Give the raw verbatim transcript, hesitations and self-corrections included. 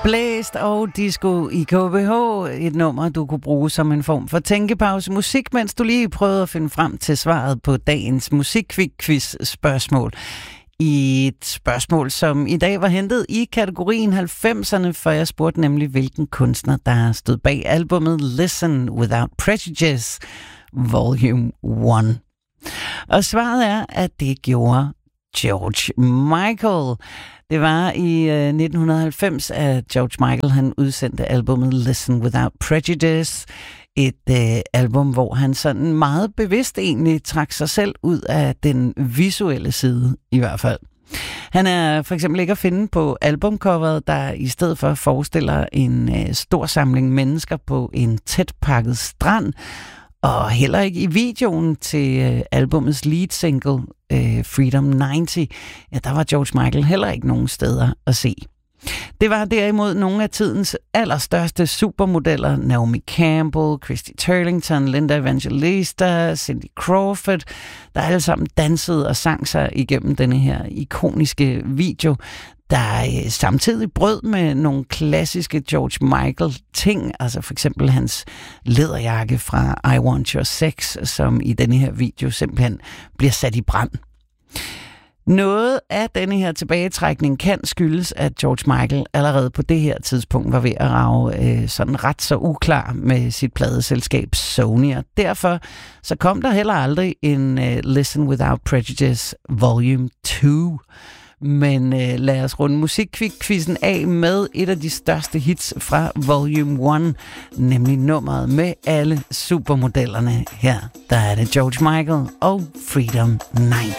Blæst og disco i K B H. Et nummer, du kunne bruge som en form for tænkepause musik, mens du lige prøvede at finde frem til svaret på dagens musikquiz-spørgsmål. I et spørgsmål, som i dag var hentet i kategorien halvfemserne, for jeg spurgte nemlig, hvilken kunstner, der stod bag albumet Listen Without Prejudice, Volume et. Og svaret er, at det gjorde George Michael. Det var i øh, nitten halvfems, at George Michael han udsendte albumet Listen Without Prejudice. Et øh, album, hvor han sådan meget bevidst egentlig trak sig selv ud af den visuelle side, i hvert fald. Han er for eksempel ikke at finde på albumcoveret, der i stedet for forestiller en øh, stor samling mennesker på en tæt pakket strand, og heller ikke i videoen til øh, albumets lead single, øh, Freedom halvtreds, ja, der var George Michael heller ikke nogen steder at se. Det var derimod nogle af tidens allerstørste supermodeller, Naomi Campbell, Christy Turlington, Linda Evangelista, Cindy Crawford, der alle sammen dansede og sang sig igennem denne her ikoniske video, der samtidig brød med nogle klassiske George Michael-ting, altså for eksempel hans læderjakke fra I Want Your Sex, som i denne her video simpelthen bliver sat i brand. Noget af denne her tilbagetrækning kan skyldes, at George Michael allerede på det her tidspunkt var ved at rage øh, sådan ret så uklar med sit pladeselskab Sony, og derfor så kom der heller aldrig en øh, Listen Without Prejudice Volume to. Men øh, lad os runde musikquizzen af med et af de største hits fra Volume et, nemlig nummeret med alle supermodellerne. Her der er det George Michael og Freedom halvtreds.